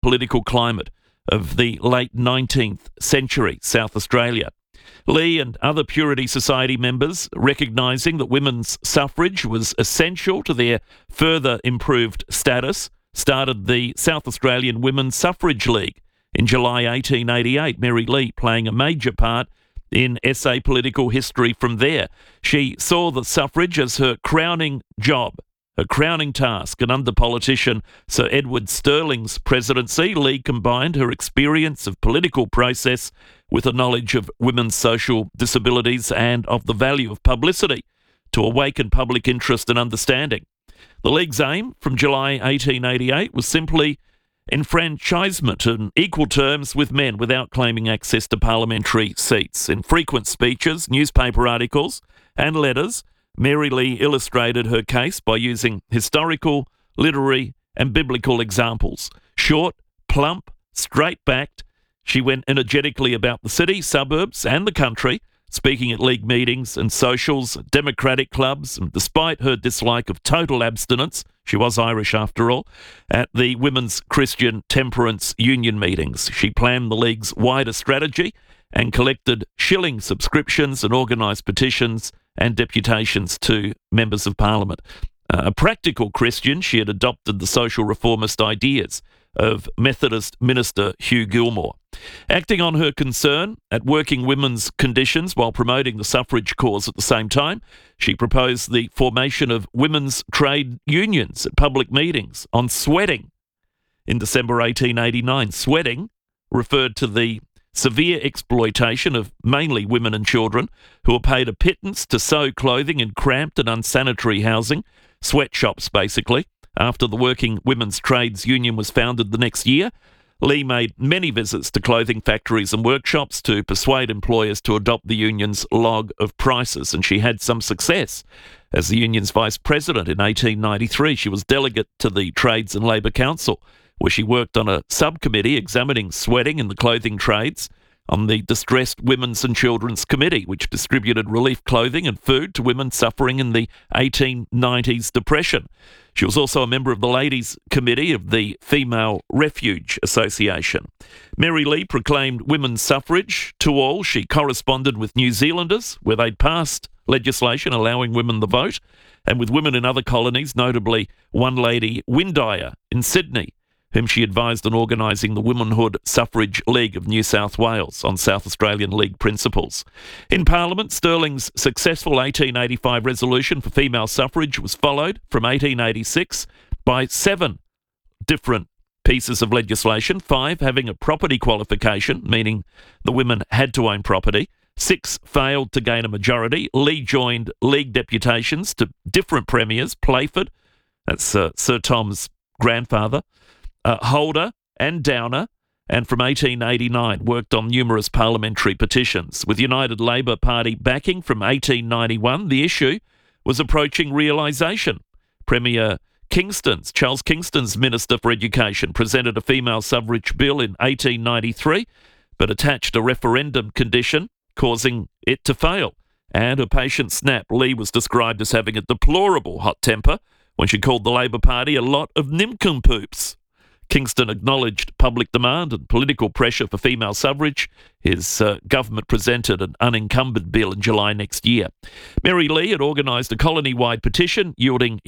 political climate of the late 19th century South Australia. Lee and other Purity Society members, recognising that women's suffrage was essential to their further improved status, started the South Australian Women's Suffrage League in July 1888, Mary Lee playing a major part in SA political history from there. She saw the suffrage as her crowning job, her crowning task, and under politician Sir Edward Stirling's presidency, Lee combined her experience of political process with a knowledge of women's social disabilities and of the value of publicity to awaken public interest and understanding. The League's aim from July 1888 was simply enfranchisement on equal terms with men without claiming access to parliamentary seats. In frequent speeches, newspaper articles and letters, Mary Lee illustrated her case by using historical, literary and biblical examples. Short, plump, straight-backed, she went energetically about the city, suburbs and the country, speaking at League meetings and socials, democratic clubs, and despite her dislike of total abstinence, she was Irish after all, at the Women's Christian Temperance Union meetings. She planned the League's wider strategy and collected shilling subscriptions and organised petitions and deputations to members of Parliament. A practical Christian, she had adopted the social reformist ideas of Methodist minister Hugh Gilmore. Acting on her concern at working women's conditions while promoting the suffrage cause at the same time, she proposed the formation of women's trade unions at public meetings on sweating. In December 1889, sweating referred to the severe exploitation of mainly women and children who were paid a pittance to sew clothing in cramped and unsanitary housing, sweatshops basically. After the Working Women's Trades Union was founded the next year, Lee made many visits to clothing factories and workshops to persuade employers to adopt the union's log of prices, and she had some success. As the union's vice president in 1893, she was delegate to the Trades and Labour Council, where she worked on a subcommittee examining sweating in the clothing trades, on the Distressed Women's and Children's Committee, which distributed relief clothing and food to women suffering in the 1890s depression. She was also a member of the Ladies' Committee of the Female Refuge Association. Mary Lee proclaimed women's suffrage to all. She corresponded with New Zealanders, where they'd passed legislation allowing women the vote, and with women in other colonies, notably one Lady Windeyer in Sydney, whom she advised on organising the Womanhood Suffrage League of New South Wales on South Australian League principles. In Parliament, Stirling's successful 1885 resolution for female suffrage was followed from 1886 by 7 different pieces of legislation, 5 having a property qualification, meaning the women had to own property. 6 failed to gain a majority. Lee joined League deputations to different premiers, Playford, that's Sir Tom's grandfather, Holder and Downer, and from 1889 worked on numerous parliamentary petitions. With United Labour Party backing from 1891, the issue was approaching realisation. Premier Charles Kingston's Minister for Education, presented a female suffrage bill in 1893, but attached a referendum condition, causing it to fail. And her patient snap, Lee was described as having a deplorable hot temper when she called the Labour Party a lot of nincompoops. Kingston acknowledged public demand and political pressure for female suffrage. His government presented an unencumbered bill in July next year. Mary Lee had organised a colony-wide petition yielding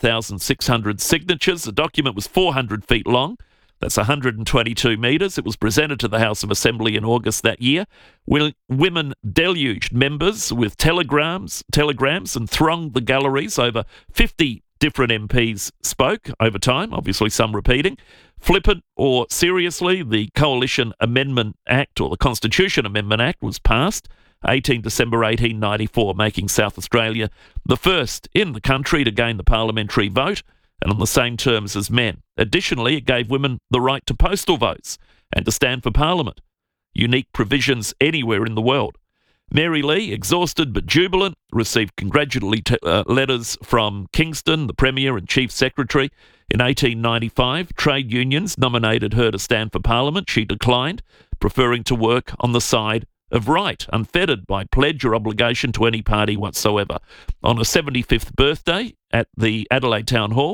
11,600 signatures. The document was 400 feet long. That's 122 metres. It was presented to the House of Assembly in August that year. Women deluged members with telegrams and thronged the galleries. Over 50 different MPs spoke over time, obviously some repeating. Flippant or seriously, the Coalition Amendment Act, or the Constitution Amendment Act, was passed 18 December 1894, making South Australia the first in the country to gain the parliamentary vote, and on the same terms as men. Additionally, it gave women the right to postal votes and to stand for Parliament, unique provisions anywhere in the world. Mary Lee, exhausted but jubilant, received congratulatory letters from Kingston, the Premier and Chief Secretary. In 1895, trade unions nominated her to stand for Parliament. She declined, preferring to work on the side of right, unfettered by pledge or obligation to any party whatsoever. On her 75th birthday at the Adelaide Town Hall,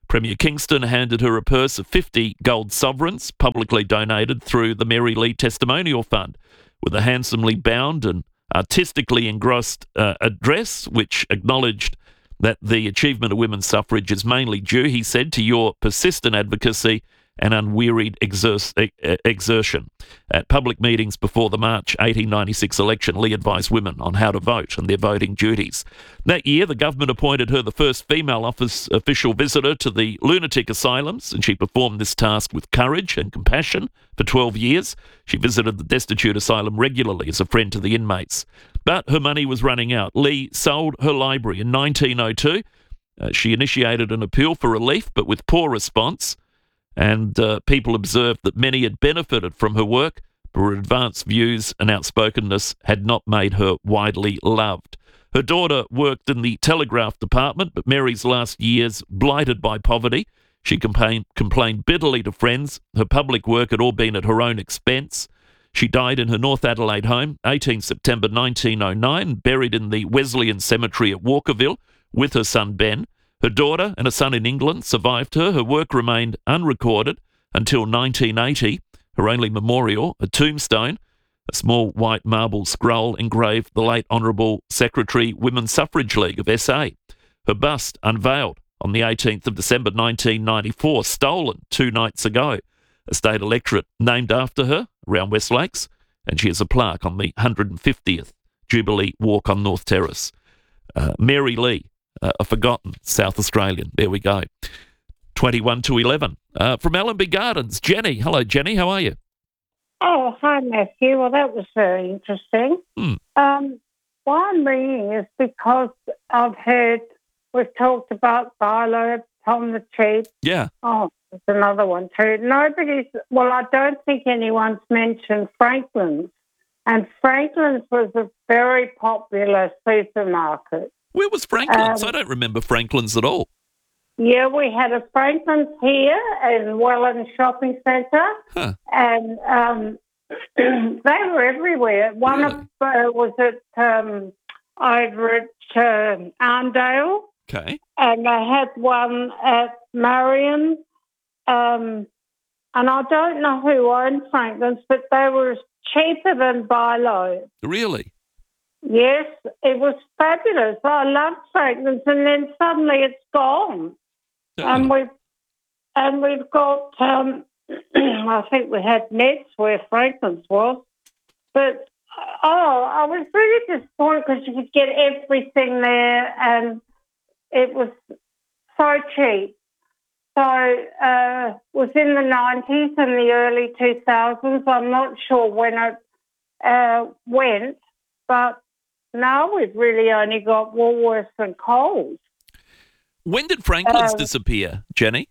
Premier Kingston handed her a purse of 50 gold sovereigns, publicly donated through the Mary Lee Testimonial Fund, with a handsomely bound and artistically engrossed address, which acknowledged that the achievement of women's suffrage is mainly due, he said, to your persistent advocacy and unwearied exertion. At public meetings before the March 1896 election, Lee advised women on how to vote and their voting duties. That year, the government appointed her the first female official visitor to the lunatic asylums, and she performed this task with courage and compassion for 12 years. She visited the destitute asylum regularly as a friend to the inmates. But her money was running out. Lee sold her library in 1902. She initiated an appeal for relief, but with poor response. And people observed that many had benefited from her work, but her advanced views and outspokenness had not made her widely loved. Her daughter worked in the telegraph department, but Mary's last years blighted by poverty. She complained bitterly to friends. Her public work had all been at her own expense. She died in her North Adelaide home, 18 September 1909, buried in the Wesleyan Cemetery at Walkerville with her son Ben. Her daughter and a son in England survived her. Her work remained unrecorded until 1980. Her only memorial, a tombstone, a small white marble scroll engraved the late Honourable Secretary, Women's Suffrage League of SA. Her bust unveiled on the 18th of December 1994, stolen 2 nights ago. A state electorate named after her around West Lakes, and she has a plaque on the 150th Jubilee Walk on North Terrace. Mary Lee, a forgotten South Australian. There we go. 21 to 11. From Allenby Gardens, Jenny. Hello, Jenny. How are you? Oh, hi, Matthew. Well, that was very interesting. Why I'm ringing is because I've heard we've talked about Barlow, Tom the Cheap. Yeah. Oh, there's another one too. I don't think anyone's mentioned Franklin's. And Franklin's was a very popular supermarket. Where was Franklin's? I don't remember Franklin's at all. Yeah, we had a Franklin's here in Welland Shopping Centre, and they were everywhere. One of was at over at Arndale. Okay. And they had one at Marion, and I don't know who owned Franklin's, but they were cheaper than Barlow. Really? Yes, it was fabulous. I loved Franklin's, and then suddenly it's gone. And we've got I think we had Nets where Franklin's was, but I was really disappointed because you could get everything there, and it was so cheap. So it was in the 90s and the early 2000s. I'm not sure when it went, but now we've really only got Woolworths and Coles. When did Franklin's disappear, Jenny?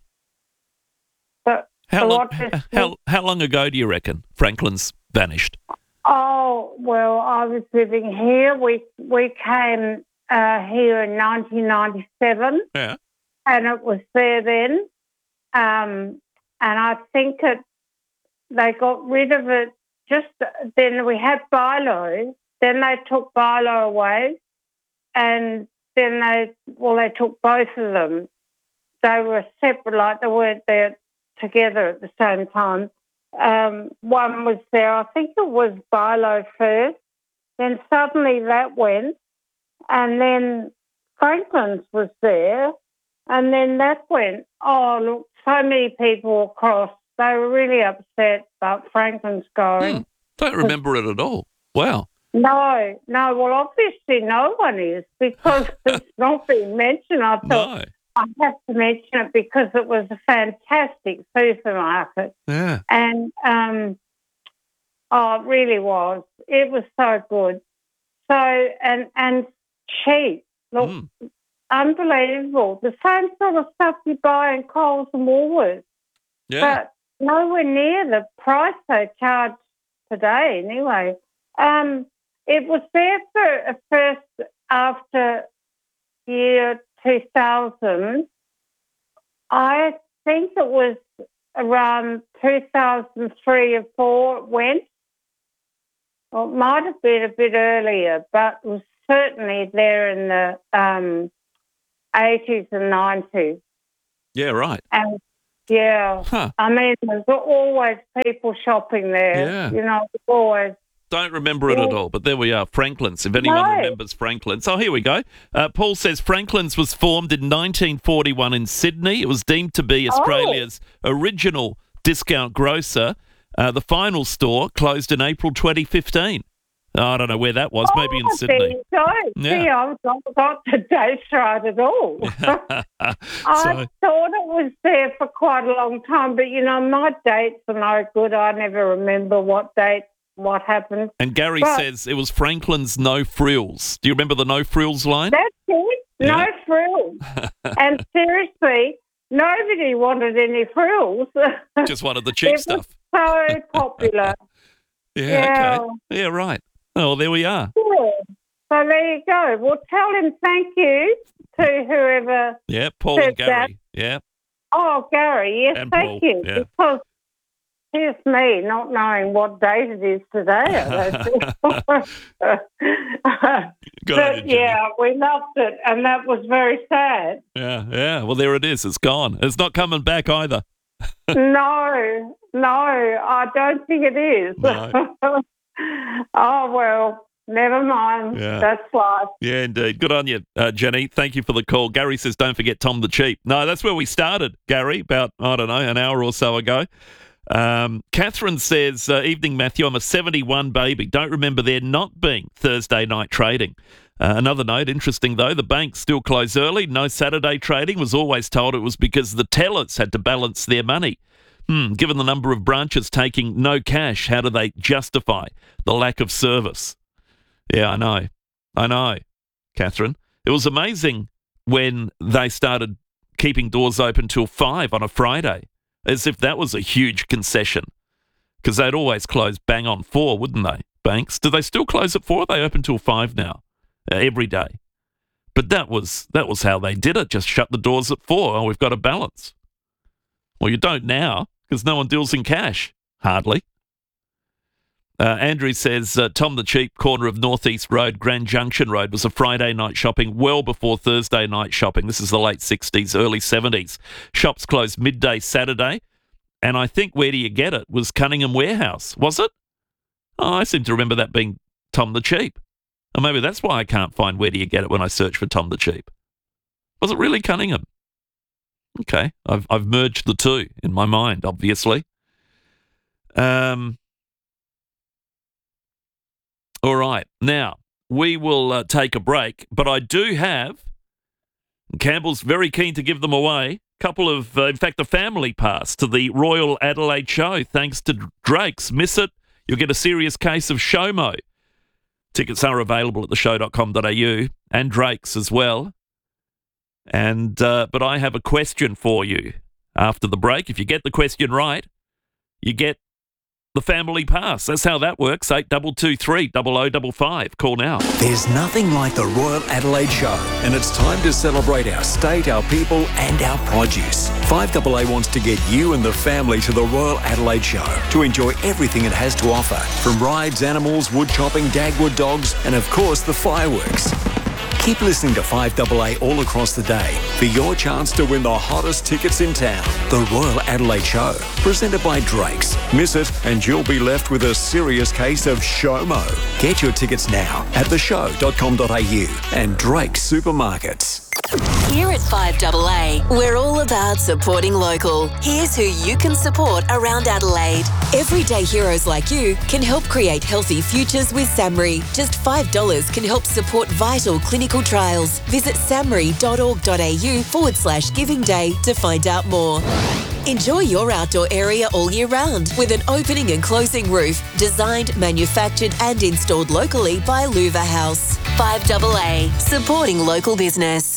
How long ago do you reckon Franklin's vanished? Oh, well, I was living here. We came here in 1997. Yeah. And it was there then. And I think they got rid of it just then. We had Barlow. Then they took Barlow away, and then they took both of them. They were separate, like they weren't there together at the same time. One was there, I think it was Barlow first, then suddenly that went, and then Franklin's was there, and then that went. Oh, look, so many people across, they were really upset about Franklin's going. Don't remember it at all. Wow. No, well, obviously no one is, because it's not being mentioned. I thought I have to mention it because it was a fantastic supermarket. Yeah. And, it really was. It was so good. So, and cheap. Look, unbelievable. The same sort of stuff you buy in Coles and Woolworths. Yeah. But nowhere near the price they charge today, anyway. It was there for first after year 2000. I think it was around 2003 or 4 it went. Well, it might have been a bit earlier, but it was certainly there in the 80s and 90s. Yeah, right. And yeah, Huh. I mean, there's always people shopping there. Yeah. You know, there's always. Don't remember it at all, but there we are, Franklin's. If anyone remembers Franklin's. Oh, here we go. Paul says Franklin's was formed in 1941 in Sydney. It was deemed to be Australia's original discount grocer. The final store closed in April 2015. I don't know where that was, maybe in Sydney. See, I've not got the dates right at all. I thought it was there for quite a long time, but, you know, my dates are no good. I never remember what date. What happened. And Gary says it was Franklin's No Frills. Do you remember the No Frills line? That's it. Yeah. No frills. And seriously, nobody wanted any frills. Just wanted the cheap stuff. So popular. Okay. Yeah, right. Oh, well, there we are. Yeah. So there you go. Well, tell him thank you to whoever. Yeah, Paul and Gary. That. Yeah. Oh, Gary, yes, and thank Paul. you. Yeah. Because here's me not knowing what date it is today. But yeah, we loved it, and that was very sad. Yeah. Well, there it is. It's gone. It's not coming back either. No, I don't think it is. No. Oh, well, never mind. Yeah. That's life. Yeah, indeed. Good on you, Jenny. Thank you for the call. Gary says, don't forget Tom the Cheap. No, that's where we started, Gary, about, I don't know, an hour or so ago. Catherine says, evening, Matthew, I'm a 71 baby. Don't remember there not being Thursday night trading. Another note, interesting though, the banks still close early. No Saturday trading. Was always told it was because the tellers had to balance their money. Given the number of branches taking no cash, how do they justify the lack of service? Yeah, I know, Catherine. It was amazing when they started keeping doors open till 5 on a Friday. As if that was a huge concession. Because they'd always close bang on 4, wouldn't they, banks? Do they still close at 4? Are they open till 5 now? Every day. But that was how they did it. Just shut the doors at 4. Oh, we've got a balance. Well, you don't now, because no one deals in cash. Hardly. Andrew says, Tom the Cheap, corner of Northeast Road, Grand Junction Road, was a Friday night shopping well before Thursday night shopping. This is the late 60s, early 70s. Shops closed midday Saturday, and I think Where Do You Get It was Cunningham Warehouse, was it? Oh, I seem to remember that being Tom the Cheap. Or maybe that's why I can't find Where Do You Get It when I search for Tom the Cheap. Was it really Cunningham? Okay, I've merged the two in my mind, obviously. All right, now we will take a break, but I do have, Campbell's very keen to give them away, a couple of, in fact, a family pass to the Royal Adelaide Show, thanks to Drake's. Miss it, you'll get a serious case of Showmo. Tickets are available at theshow.com.au and Drake's as well. And but I have a question for you after the break. If you get the question right, you get the family pass. That's how that works. 8223 0055. Call now. There's nothing like the Royal Adelaide Show, and it's time to celebrate our state, our people, and our produce. 5AA wants to get you and the family to the Royal Adelaide Show to enjoy everything it has to offer, from rides, animals, wood chopping, Dagwood dogs, and of course the fireworks. Keep listening to 5AA all across the day for your chance to win the hottest tickets in town. The Royal Adelaide Show, presented by Drake's. Miss it and you'll be left with a serious case of Showmo. Get your tickets now at theshow.com.au and Drake's Supermarkets. Here at 5AA, we're all about supporting local. Here's who you can support around Adelaide. Everyday heroes like you can help create healthy futures with SAMRI. Just $5 can help support vital clinical trials. Visit samri.org.au/Giving Day to find out more. Enjoy your outdoor area all year round with an opening and closing roof designed, manufactured and installed locally by Louver House. 5AA, supporting local business.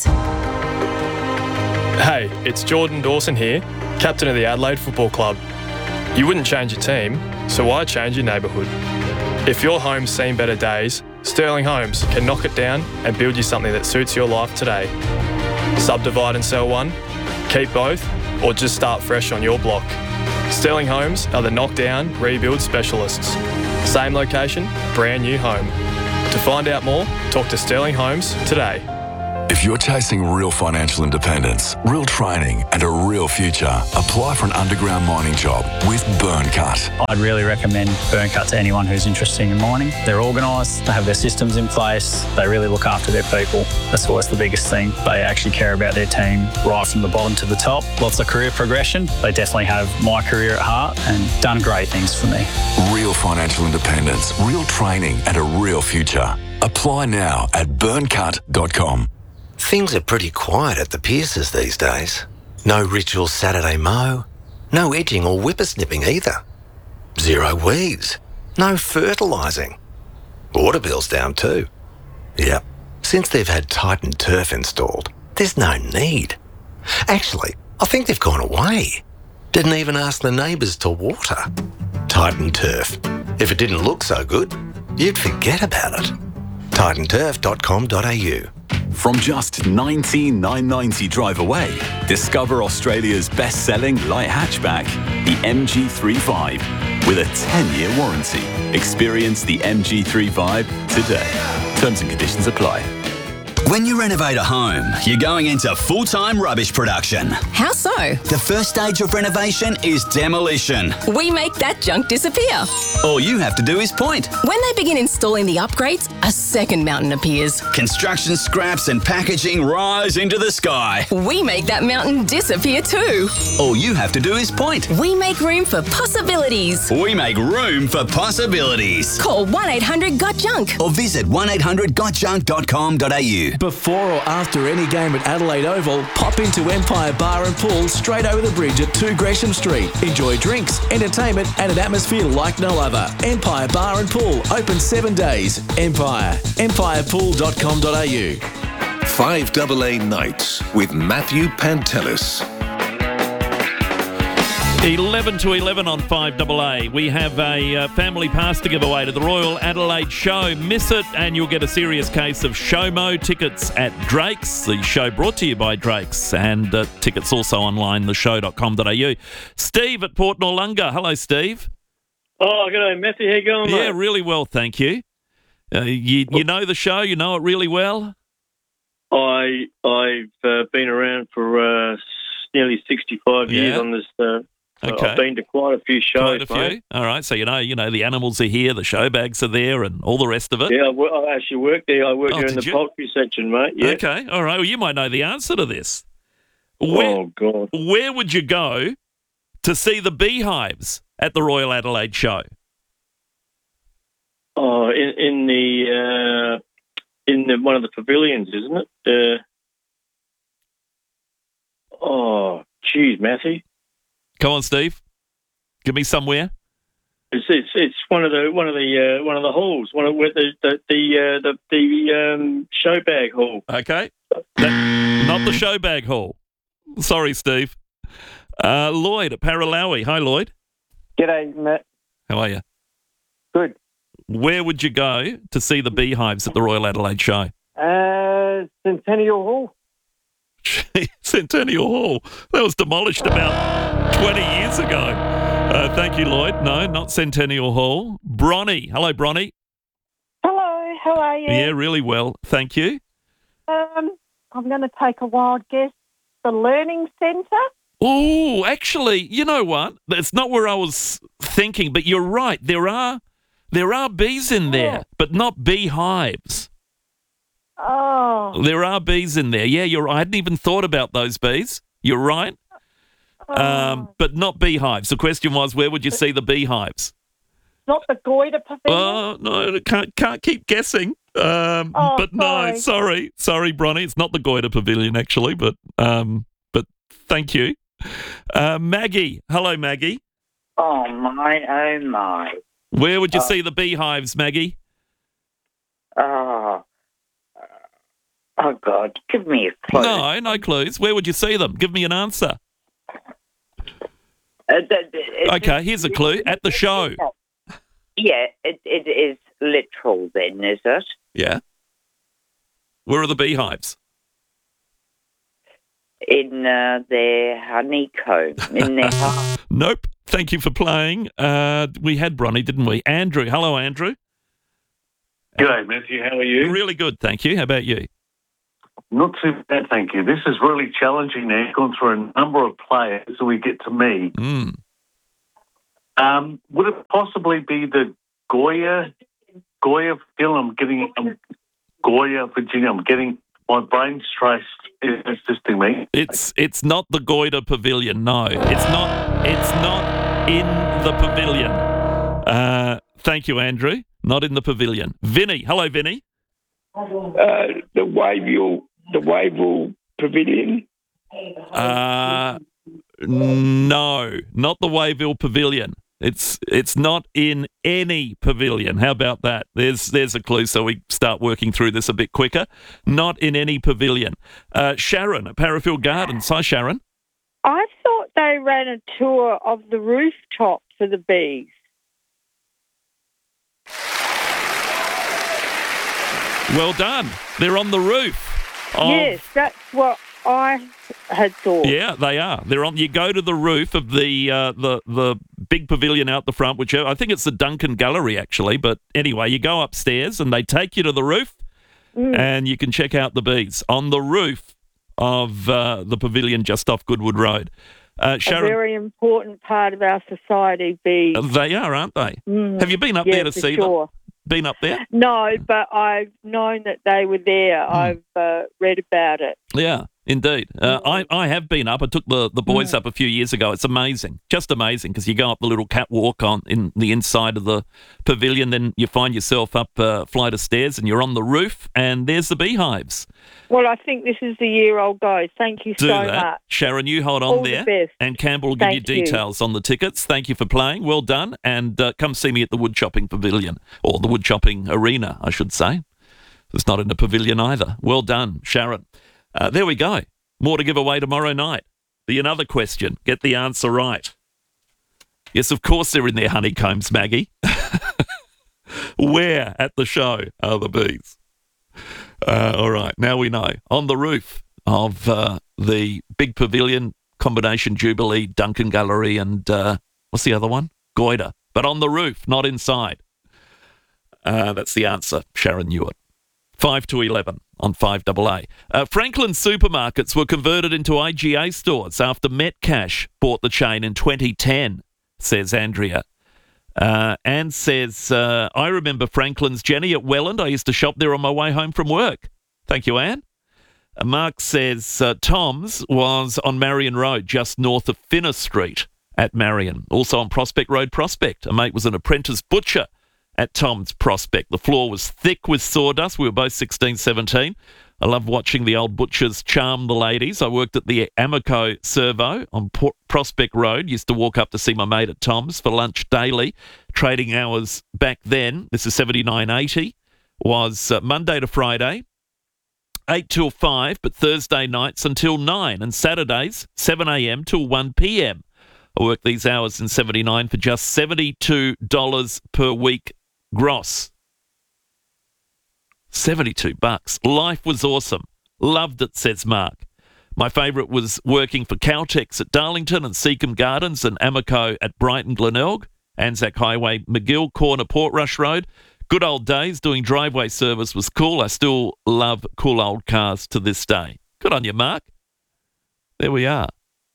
Hey, it's Jordan Dawson here, captain of the Adelaide Football Club. You wouldn't change your team, so why change your neighbourhood? If your home's seen better days, Sterling Homes can knock it down and build you something that suits your life today. Subdivide and sell one, keep both, or just start fresh on your block. Sterling Homes are the knockdown, rebuild specialists. Same location, brand new home. To find out more, talk to Sterling Homes today. If you're chasing real financial independence, real training and a real future, apply for an underground mining job with Burncut. I'd really recommend Burncut to anyone who's interested in mining. They're organised, they have their systems in place, they really look after their people. That's always the biggest thing. They actually care about their team right from the bottom to the top. Lots of career progression. They definitely have my career at heart and done great things for me. Real financial independence, real training and a real future. Apply now at burncut.com. Things are pretty quiet at the Pierces these days. No ritual Saturday mow, no edging or whippersnipping either. Zero weeds, no fertilising. Water bill's down too. Yep, since they've had Titan Turf installed, there's no need. Actually, I think they've gone away. Didn't even ask the neighbours to water. Titan Turf. If it didn't look so good, you'd forget about it. titanturf.com.au. From just $19,990 drive away, discover Australia's best-selling light hatchback, the MG35, with a 10-year warranty. Experience the MG35 today. Terms and conditions apply. When you renovate a home, you're going into full-time rubbish production. How so? The first stage of renovation is demolition. We make that junk disappear. All you have to do is point. When they begin installing the upgrades, a second mountain appears. Construction scraps and packaging rise into the sky. We make that mountain disappear too. All you have to do is point. We make room for possibilities. We make room for possibilities. Call 1-800-GOT-JUNK or visit 1800gotjunk.com.au. Before or after any game at Adelaide Oval, pop into Empire Bar and Pool straight over the bridge at 2 Gresham Street. Enjoy drinks, entertainment and an atmosphere like no other. Empire Bar and Pool, open 7 days. Empire. empirepool.com.au. 5AA Nights with Matthew Pantelis. 11 to 11 on 5AA. We have a family pass to give away to the Royal Adelaide Show. Miss it and you'll get a serious case of Showmo tickets at Drake's. The show brought to you by Drake's, and tickets also online, theshow.com.au. Steve at Port Noarlunga. Hello, Steve. Oh, g'day, Matthew. How you going, mate? Yeah, really well, thank you. You know the show? You know it really well? I've been around for nearly 65 years on this. Okay. I've been to quite a few shows, mate. All right, so you know the animals are here, the show bags are there, and all the rest of it. Yeah, I actually worked there. I worked there in the poultry section, mate. Yeah. Okay, all right. Well, you might know the answer to this. Oh God! Where would you go to see the beehives at the Royal Adelaide Show? Oh, in the one of the pavilions, isn't it? Oh, geez, Matthew. Come on, Steve. Give me somewhere. It's one of the halls. The show bag hall. Okay, not the show bag hall. Sorry, Steve. Lloyd at Paralowie. Hi, Lloyd. G'day, Matt. How are you? Good. Where would you go to see the beehives at the Royal Adelaide Show? Centennial Hall. Centennial Hall. That was demolished about 20 years ago. Thank you, Lloyd. No, not Centennial Hall. Bronnie. Hello, Bronnie. Hello, how are you? Yeah, really well. Thank you. I'm going to take a wild guess. The Learning Centre? Oh, actually, you know what? That's not where I was thinking, but you're right. There are bees in there, but not beehives. Oh. There are bees in there. Yeah, you're right. I hadn't even thought about those bees. You're right. But not beehives. The question was, where would you see the beehives? Not the Goiter Pavilion? Oh, no, can't keep guessing. But no, sorry, Bronnie. It's not the Goiter Pavilion, actually, but thank you. Maggie. Hello, Maggie. Oh, my. Where would you see the beehives, Maggie? Oh, God, give me a clue. No clues. Where would you see them? Give me an answer. Okay, here's a clue. At the show. Yeah, it is literal then, is it? Yeah. Where are the beehives? In their honeycomb. In their Nope. Thank you for playing. We had Bronnie, didn't we? Andrew. Hello, Andrew. G'day, Matthew. How are you? Really good, thank you. How about you? Not too bad, thank you. This is really challenging now. Gone through a number of players so we get to me. Would it possibly be the Goya film? Goya, Virginia. I'm getting my brain stressed. Is assisting me. It's not the Goida Pavilion. No, it's not. It's not in the pavilion. Thank you, Andrew. Not in the pavilion. Vinny, hello, Vinny. The Wavell Pavilion. No, not the Wavell Pavilion. It's not in any pavilion. How about that? There's a clue, so we start working through this a bit quicker. Not in any pavilion. Sharon at Parafield Gardens. Hi, Sharon. I thought they ran a tour of the rooftop for the bees. Well done. They're on the roof. Yes, that's what I had thought. Yeah, they are. They're on. You go to the roof of the big pavilion out the front, which I think it's the Duncan Gallery actually. But anyway, you go upstairs and they take you to the roof, and you can check out the bees on the roof of the pavilion just off Goodwood Road. Sharon, a very important part of our society, bees. They are, aren't they? Have you been up there to see them? Been up there? No, but I've known that they were there. I've read about it. Yeah, indeed. I have been up. I took the boys up a few years ago. It's amazing, just amazing, because you go up the little catwalk in the inside of the pavilion, then you find yourself up a flight of stairs and you're on the roof and there's the beehives. Well, I think this is the year I'll go. Thank you so much. Sharon, you hold on All there. The best. And Campbell will give you details on the tickets. Thank you for playing. Well done. And come see me at the Wood Chopping Pavilion, or the Wood Chopping Arena, I should say. It's not in the pavilion either. Well done, Sharon. There we go. More to give away tomorrow night. Another question. Get the answer right. Yes, of course they're in their honeycombs, Maggie. Where at the show are the bees? All right, now we know. On the roof of the big pavilion, combination Jubilee, Duncan Gallery, and what's the other one? Goida. But on the roof, not inside. That's the answer. Sharon knew it. 5 to 11 on 5AA. Franklin supermarkets were converted into IGA stores after Metcash bought the chain in 2010, says Andrea. Anne says, I remember Franklin's Jenny at Welland. I used to shop there on my way home from work. Thank you, Anne. Mark says, Tom's was on Marion Road, just north of Finner Street at Marion. Also on Prospect Road, Prospect. A mate was an apprentice butcher at Tom's Prospect. The floor was thick with sawdust. We were both 16, 17. I love watching the old butchers charm the ladies. I worked at the Amico Servo on Prospect Road. Used to walk up to see my mate at Tom's for lunch daily. Trading hours back then, this is 79.80, was Monday to Friday, 8 till 5, but Thursday nights until 9, and Saturdays, 7 a.m. till 1 p.m. I worked these hours in 79 for just $72 per week gross. $72. Life was awesome. Loved it, says Mark. My favourite was working for Caltex at Darlington and Seacombe Gardens and Amico at Brighton Glenelg, Anzac Highway, McGill Corner, Portrush Road. Good old days. Doing driveway service was cool. I still love cool old cars to this day. Good on you, Mark. There we are.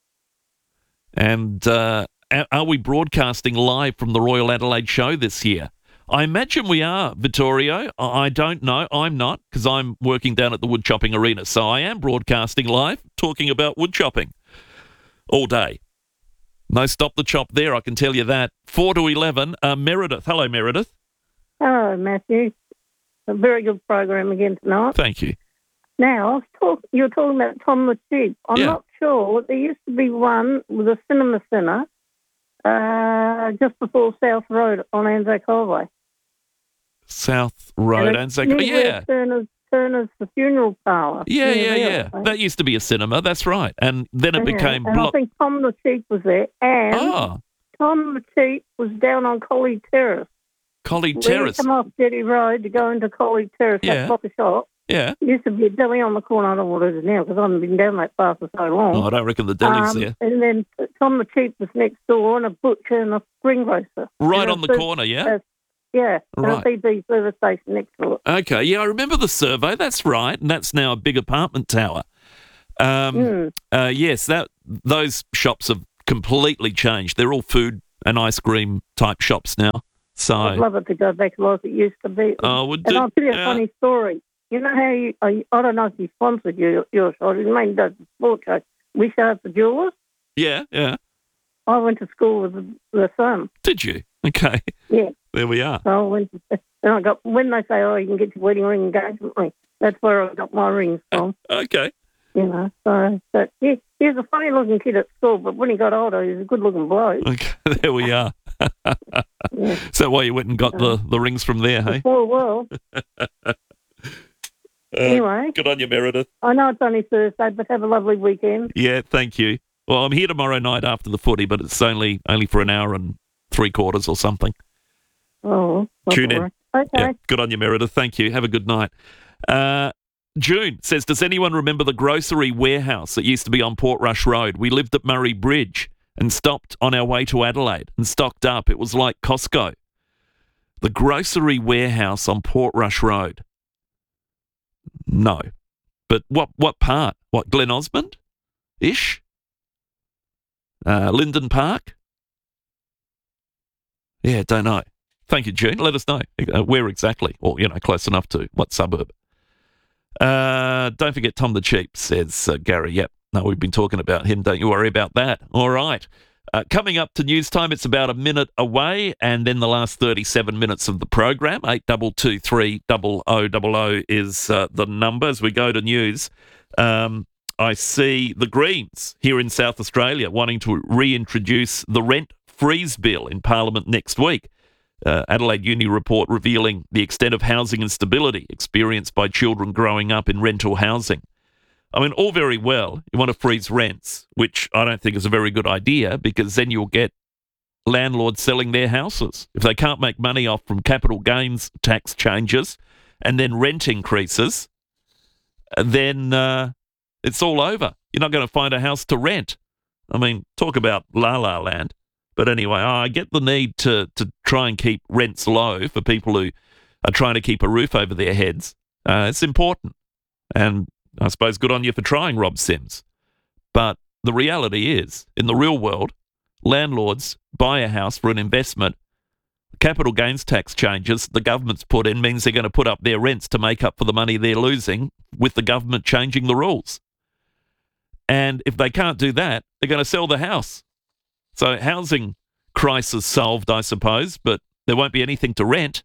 And are we broadcasting live from the Royal Adelaide Show this year? I imagine we are, Vittorio. I don't know. I'm not, because I'm working down at the Wood Chopping Arena. So I am broadcasting live, talking about wood chopping all day. No stop the chop there, I can tell you that. 4 to 11, Meredith. Hello, Meredith. Hello, Matthew. A very good program again tonight. Thank you. Now, you were talking about Tom the Sheep. I'm not sure. There used to be one with a cinema centre just before South Road on Anzac Highway. South Road, Anzac. Yeah. Turner's the funeral parlour. Yeah. That used to be a cinema. That's right. And then it became... And I think Tom the Sheep was there. And Tom the Sheep was down on Collie Terrace. Collie Terrace? You come off Jetty Road to go into Collie Terrace, that coffee shop. Yeah. Used to be a deli on the corner. I don't know what it is now because I haven't been down that far for so long. Oh, I don't reckon the deli's there. And then Tom the Sheep was next door and a butcher and a greengrocer. Right on the corner, yeah? Yeah, Right. LPG service station next to it. Okay, yeah, I remember the Servo. That's right, and that's now a big apartment tower. Yes, those shops have completely changed. They're all food and ice cream type shops now. So I'd love it to go back like it used to be. would and do- I'll tell you a yeah. funny story. You know how I don't know if he sponsored your show. He mainly does the sports show. We show up the jewelers. yeah. I went to school with the son. Did you? Okay, Yeah. there we are. So I went to, and I got, when they say, oh, you can get your wedding ring engagement ring, that's where I got my rings from. Okay. You know, so but yeah, he was a funny looking kid at school, but when he got older, he was a good looking bloke. Okay, there we are. So why you went and got the rings from there, hey? Poor world. Anyway. Good on you, Meredith. I know it's only Thursday, but have a lovely weekend. Yeah, thank you. Well, I'm here tomorrow night after the footy, but it's only for an hour and 3/4 or something. Oh, Tune in. Okay. Yeah, good on you, Meredith. Thank you. Have a good night. June says, does anyone remember the grocery warehouse that used to be on Portrush Road? We lived at Murray Bridge and stopped on our way to Adelaide and stocked up. It was like Costco. The grocery warehouse on Portrush Road. No. But what part? What, Glen Osmond-ish? Linden Park? Yeah, don't know. Thank you, June. Let us know where exactly, or, close enough to what suburb. Don't forget Tom the Cheap, says Gary. Yep. No, we've been talking about him. Don't you worry about that. All right. Coming up to news time, it's about a minute away, and then the last 37 minutes of the program. 8223 0000 is the number. As we go to news, I see the Greens here in South Australia wanting to reintroduce the rent freeze bill in Parliament next week. Adelaide Uni report revealing the extent of housing instability experienced by children growing up in rental housing. I mean, all very well, you want to freeze rents, which I don't think is a very good idea, because then you'll get landlords selling their houses. If they can't make money off from capital gains tax changes and then rent increases, then it's all over. You're not going to find a house to rent. I mean, talk about la-la land. But anyway, I get the need to try and keep rents low for people who are trying to keep a roof over their heads. It's important. And I suppose good on you for trying, Rob Sims. But the reality is, in the real world, landlords buy a house for an investment. Capital gains tax changes the government's put in means they're going to put up their rents to make up for the money they're losing with the government changing the rules. And if they can't do that, they're going to sell the house. So housing crisis solved, I suppose, but there won't be anything to rent.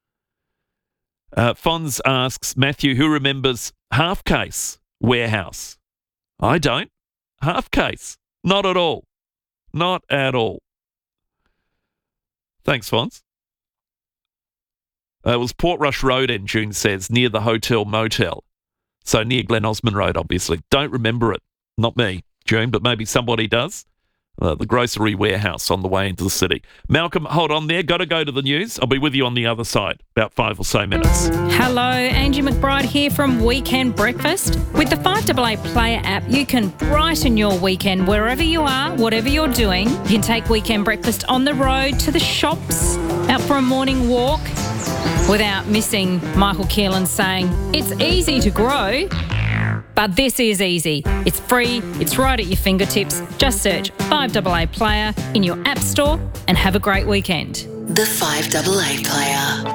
Fonz asks, Matthew, who remembers Half Case Warehouse? I don't. Half Case? Not at all. Not at all. Thanks, Fonz. It was Portrush Road, in June says, near the Hotel Motel. So near Glen Osmond Road, obviously. Don't remember it. Not me, June, but maybe somebody does. The grocery warehouse on the way into the city. Malcolm, hold on there. Got to go to the news. I'll be with you on the other side, about 5 or so minutes. Hello, Angie McBride here from Weekend Breakfast. With the 5AA Player app, you can brighten your weekend wherever you are, whatever you're doing. You can take Weekend Breakfast on the road, to the shops, out for a morning walk, without missing Michael Keelan saying, it's easy to grow. But this is easy. It's free. It's right at your fingertips. Just search 5AA Player in your app store and have a great weekend. The 5AA Player.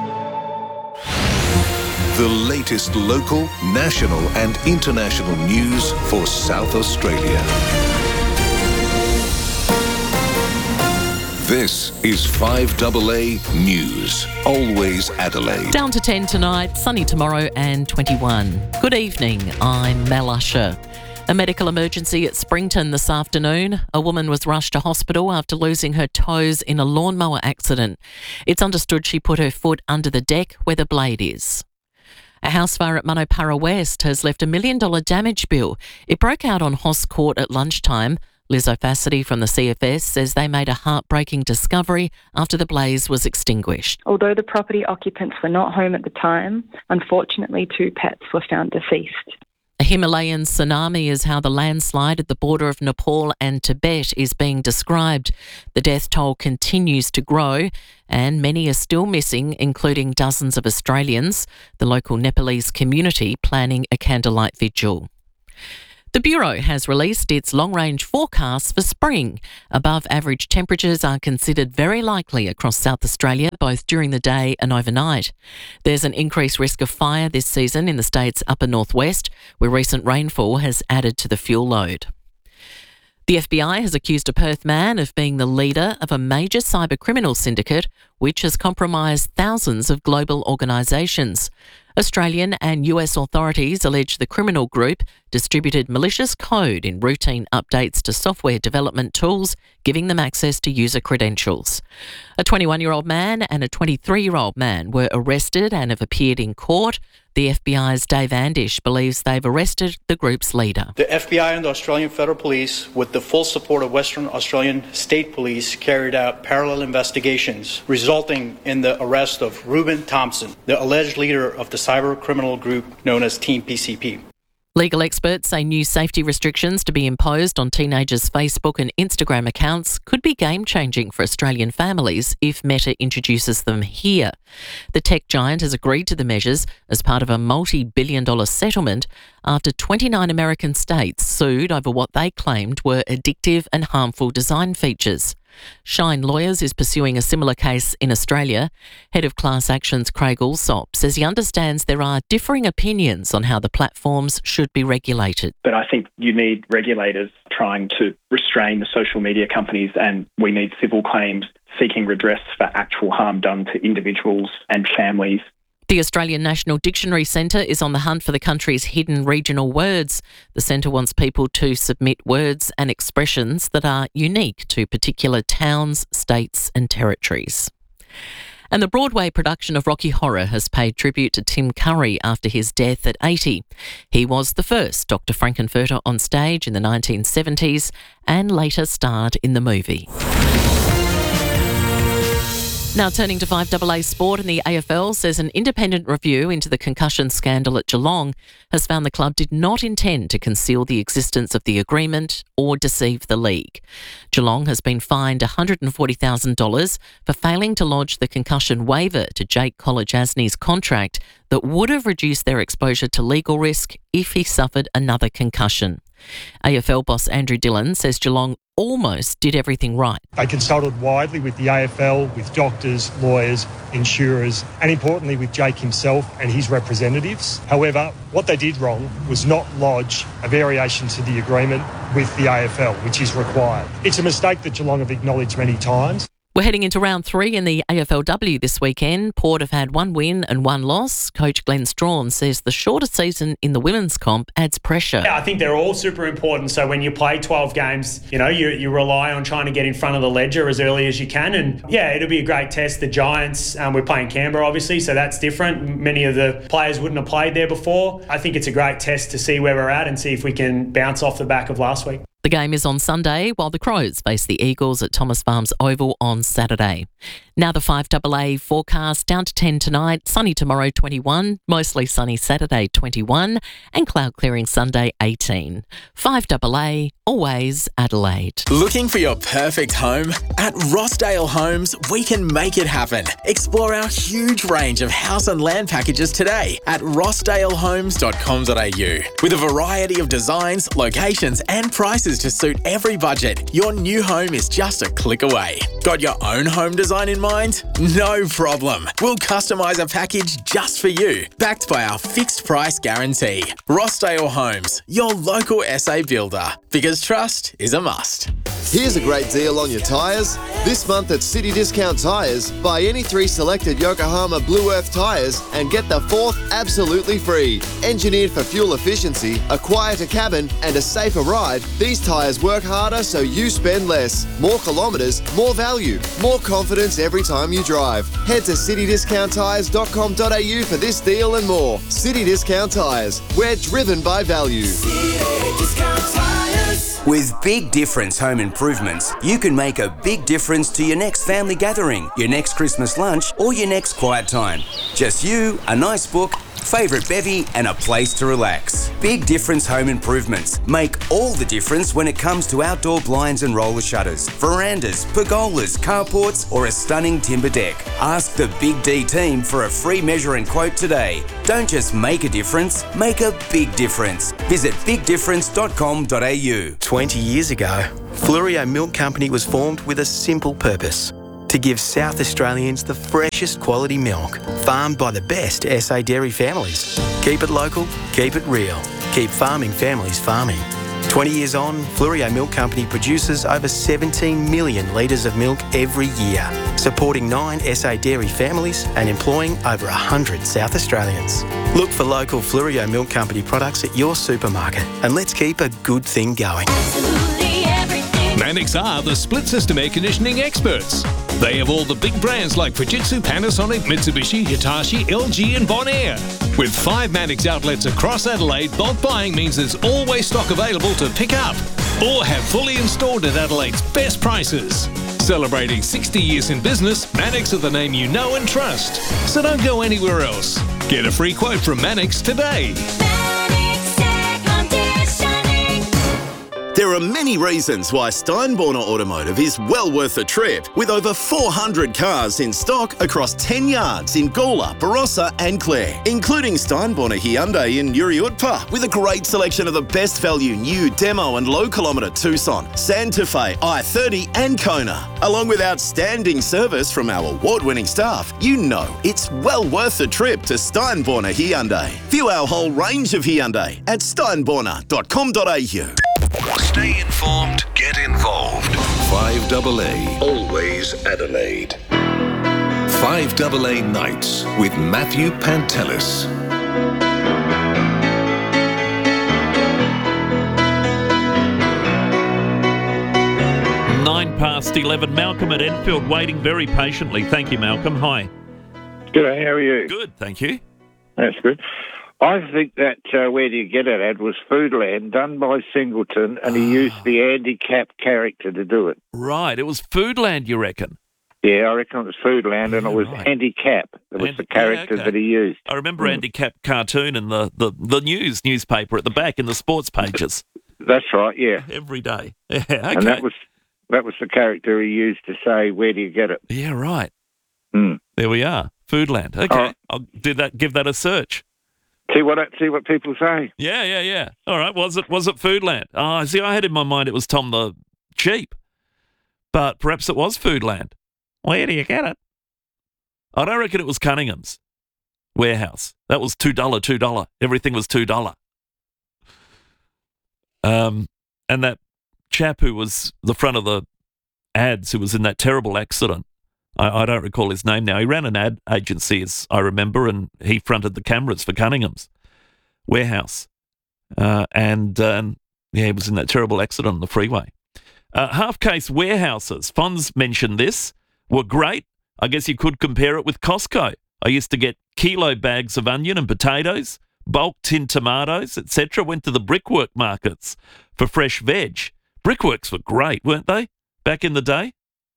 The latest local, national and international news for South Australia. This is 5AA News. Always Adelaide. Down to 10 tonight, sunny tomorrow and 21. Good evening, I'm Mel Usher. A medical emergency at Springton this afternoon. A woman was rushed to hospital after losing her toes in a lawnmower accident. It's understood she put her foot under the deck where the blade is. A house fire at Manopara West has left $1 million damage bill. It broke out on Hoss Court at lunchtime. Liz O'Fassity from the CFS says they made a heartbreaking discovery after the blaze was extinguished. Although the property occupants were not home at the time, unfortunately 2 pets were found deceased. A Himalayan tsunami is how the landslide at the border of Nepal and Tibet is being described. The death toll continues to grow and many are still missing, including dozens of Australians, the local Nepalese community planning a candlelight vigil. The Bureau has released its long-range forecast for spring. Above-average temperatures are considered very likely across South Australia, both during the day and overnight. There's an increased risk of fire this season in the state's upper northwest, where recent rainfall has added to the fuel load. The FBI has accused a Perth man of being the leader of a major cyber criminal syndicate which has compromised thousands of global organisations. Australian and US authorities allege the criminal group distributed malicious code in routine updates to software development tools, giving them access to user credentials. A 21-year-old man and a 23-year-old man were arrested and have appeared in court. The FBI's Dave Andish believes they've arrested the group's leader. The FBI and the Australian Federal Police, with the full support of Western Australian State Police, carried out parallel investigations, resulting in the arrest of Reuben Thompson, the alleged leader of the cyber criminal group known as Team PCP. Legal experts say new safety restrictions to be imposed on teenagers' Facebook and Instagram accounts could be game-changing for Australian families if Meta introduces them here. The tech giant has agreed to the measures as part of a multi-billion-dollar settlement after 29 American states sued over what they claimed were addictive and harmful design features. Shine Lawyers is pursuing a similar case in Australia. Head of Class Actions Craig Allsop says he understands there are differing opinions on how the platforms should be regulated. But I think you need regulators trying to restrain the social media companies, and we need civil claims seeking redress for actual harm done to individuals and families. The Australian National Dictionary Centre is on the hunt for the country's hidden regional words. The centre wants people to submit words and expressions that are unique to particular towns, states and territories. And the Broadway production of Rocky Horror has paid tribute to Tim Curry after his death at 80. He was the first Dr. Frankenfurter on stage in the 1970s and later starred in the movie. Now turning to 5AA Sport, and the AFL says an independent review into the concussion scandal at Geelong has found the club did not intend to conceal the existence of the agreement or deceive the league. Geelong has been fined $140,000 for failing to lodge the concussion waiver to Jake Kolodjasny's contract that would have reduced their exposure to legal risk if he suffered another concussion. AFL boss Andrew Dillon says Geelong almost did everything right. They consulted widely with the AFL, with doctors, lawyers, insurers, and importantly with Jake himself and his representatives. However, what they did wrong was not lodge a variation to the agreement with the AFL, which is required. It's a mistake that Geelong have acknowledged many times. We're heading into round 3 in the AFLW this weekend. Port have had 1 win and 1 loss. Coach Glenn Strawn says the shorter season in the women's comp adds pressure. Yeah, I think they're all super important. So when you play 12 games, you rely on trying to get in front of the ledger as early as you can. And yeah, it'll be a great test. The Giants, we're playing Canberra obviously, so that's different. Many of the players wouldn't have played there before. I think it's a great test to see where we're at and see if we can bounce off the back of last week. The game is on Sunday, while the Crows face the Eagles at Thomas Farms Oval on Saturday. Now the 5AA forecast, down to 10 tonight, sunny tomorrow 21, mostly sunny Saturday 21, and cloud clearing Sunday 18. 5AA, always Adelaide. Looking for your perfect home? At Rossdale Homes, we can make it happen. Explore our huge range of house and land packages today at rossdalehomes.com.au. With a variety of designs, locations and prices to suit every budget, your new home is just a click away. Got your own home design in mind? No problem. We'll customise a package just for you, backed by our fixed price guarantee. Rossdale Homes, your local SA builder, because trust is a must. Here's a great deal on your tyres. This month at City Discount Tyres, buy any 3 selected Yokohama Blue Earth tyres and get the 4th absolutely free. Engineered for fuel efficiency, a quieter cabin and a safer ride, these tyres work harder so you spend less. More kilometres, more value, more confidence every time you drive. Head to citydiscounttyres.com.au for this deal and more. City Discount Tyres, we're driven by value. With Big Difference Home Improvements, you can make a big difference to your next family gathering, your next Christmas lunch, or your next quiet time. Just you, a nice book, favourite bevy and a place to relax. Big Difference Home Improvements make all the difference when it comes to outdoor blinds and roller shutters, verandas, pergolas, carports or a stunning timber deck. Ask the Big D team for a free measure and quote today. Don't just make a difference, make a big difference. Visit bigdifference.com.au. 20 years ago, Fluorio Milk Company was formed with a simple purpose: to give South Australians the freshest quality milk, farmed by the best SA dairy families. Keep it local, keep it real, keep farming families farming. 20 years on, Fluorio Milk Company produces over 17 million litres of milk every year, supporting 9 SA dairy families and employing over 100 South Australians. Look for local Fluorio Milk Company products at your supermarket and let's keep a good thing going. Mannix are the split system air conditioning experts. They have all the big brands like Fujitsu, Panasonic, Mitsubishi, Hitachi, LG and Bonaire. With 5 Mannix outlets across Adelaide, bulk buying means there's always stock available to pick up or have fully installed at Adelaide's best prices. Celebrating 60 years in business, Mannix are the name you know and trust. So don't go anywhere else. Get a free quote from Mannix today. There are many reasons why Steinborner Automotive is well worth a trip, with over 400 cars in stock across 10 yards in Gawler, Barossa and Clare, including Steinborner Hyundai in Uriutpa, with a great selection of the best value new demo and low kilometre Tucson, Santa Fe, i30 and Kona. Along with outstanding service from our award-winning staff, you know it's well worth a trip to Steinborner Hyundai. View our whole range of Hyundai at steinborner.com.au. Stay informed, get involved. 5AA, always Adelaide. 5AA Nights with Matthew Pantelis. 11. Malcolm at Enfield waiting very patiently. Thank you, Malcolm. Hi. G'day, how are you? Good, thank you. That's good. I think that Where Do You Get It ad was Foodland, done by Singleton, and he used the Andy Capp character to do it. Right, it was Foodland, you reckon? Yeah, I reckon it was Foodland, and it was Andy Capp. It was the character that he used. I remember Andy Capp cartoon in the newspaper at the back in the sports pages. That's right, yeah. Every day. Yeah, okay. And that was the character he used to say, "Where do you get it?" Yeah, right. Mm. There we are. Foodland. Okay, I'll give that a search. See what people say. Yeah. All right. Was it Foodland? Oh, see, I had in my mind it was Tom the Sheep, but perhaps it was Foodland. Where do you get it? I don't reckon it was Cunningham's warehouse. That was $2. Everything was $2. And that chap who was the front of the ads, who was in that terrible accident, I don't recall his name now. He ran an ad agency, as I remember, and he fronted the cameras for Cunningham's warehouse. He was in that terrible accident on the freeway. Half-case warehouses, Fonz mentioned this, were great. I guess you could compare it with Costco. I used to get kilo bags of onion and potatoes, bulk tin tomatoes, etc. Went to the brickwork markets for fresh veg. Brickworks were great, weren't they, back in the day?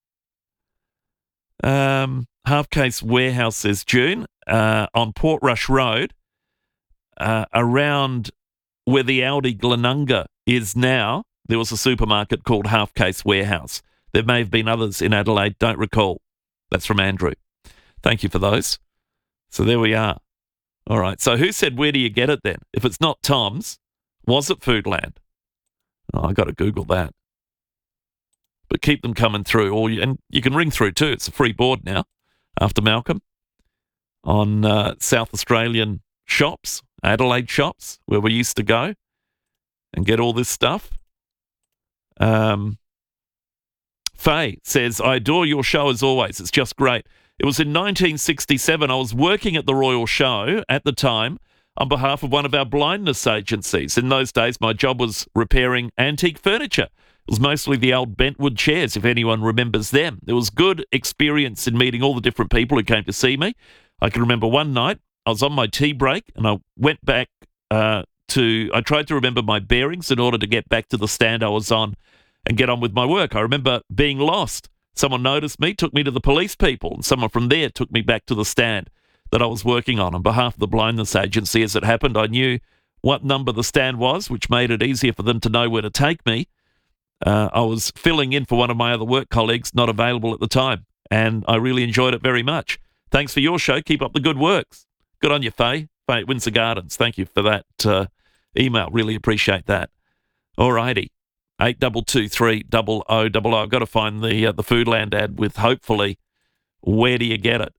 Half-case warehouse, says June, on Portrush Road, around where the Aldi Glenunga is now. There was a supermarket called Half-Case Warehouse. There may have been others in Adelaide, don't recall. That's from Andrew. Thank you for those. So there we are. All right, so who said where do you get it then? If it's not Tom's, was it Foodland? Oh, I got to Google that. But keep them coming through, and you can ring through too. It's a free board now, after Malcolm, on South Australian shops, Adelaide shops, where we used to go and get all this stuff. Faye says, I adore your show as always. It's just great. It was in 1967. I was working at the Royal Show at the time on behalf of one of our blindness agencies. In those days, my job was repairing antique furniture. It was mostly the old bentwood chairs, if anyone remembers them. There was good experience in meeting all the different people who came to see me. I can remember one night, I was on my tea break, and I went back I tried to remember my bearings in order to get back to the stand I was on and get on with my work. I remember being lost. Someone noticed me, took me to the police people, and someone from there took me back to the stand. that I was working on behalf of the Blindness Agency. As it happened, I knew what number the stand was, which made it easier for them to know where to take me. I was filling in for one of my other work colleagues, not available at the time, and I really enjoyed it very much. Thanks for your show. Keep up the good works. Good on you, Faye. Faye at Windsor Gardens. Thank you for that email. Really appreciate that. All righty. 8223 0000. I've got to find the Foodland ad with hopefully where do you get it?